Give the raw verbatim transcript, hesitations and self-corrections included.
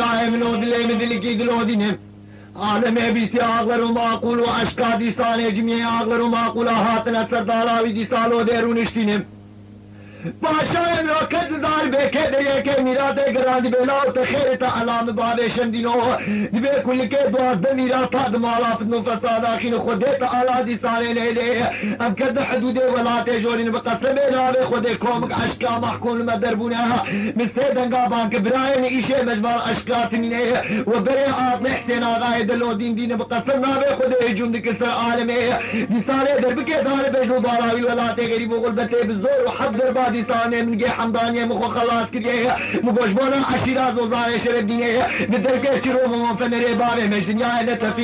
پاشای منو دلی من دلی کی دلو دینم عالم بیسی آغلر و معقول و اشکا دیستان جمعی آغلر و معقول هاتنا سردالاوی دیستالو دیرونشتینم پاشای منو کد دار بکه دیگه که میراته گرانی بلاو تخیرتا علام بابشم دینو دبی کل که دوازده میراتا دمالافت نو فساد آخین خودتا علا دیستانه نیده ام کد حدود ولات جورین بقسم ناوی خود کومک اشکا محکوم مدربونها مثل دنگا بانک براین ایشه مجمال اشکات مینه و بری آت نحسین آغای دلو دین دین بقسم ناوی خود هجوم دکسر عالمه دیستانه در بکه دار بجو باراوی ولات غریب و غلبته بزور و حب دربا دیستانه من گه حمدانیه مخو خلاص کریه مگوش بونا عشیراز و زای شرب دینه بدرگه چرو مفنره باره مجدنیای نتفی